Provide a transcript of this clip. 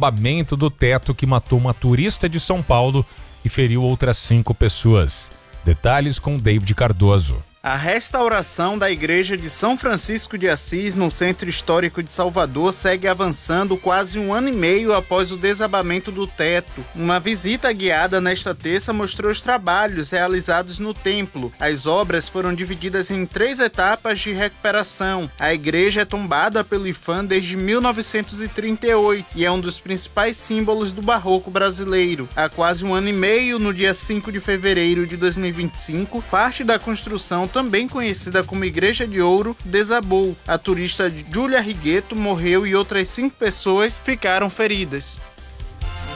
desabamento do teto que matou uma turista de São Paulo e feriu outras 5 pessoas. Detalhes com David Cardoso. A restauração da Igreja de São Francisco de Assis, no Centro Histórico de Salvador, segue avançando quase 1 ano e meio após o desabamento do teto. Uma visita guiada nesta terça mostrou os trabalhos realizados no templo. As obras foram divididas em 3 etapas de recuperação. A igreja é tombada pelo IPHAN desde 1938 e é um dos principais símbolos do barroco brasileiro. Há quase 1 ano e meio, no dia 5 de fevereiro de 2025, parte da construção, também conhecida como Igreja de Ouro, desabou. A turista Júlia Rigueto morreu e outras 5 pessoas ficaram feridas.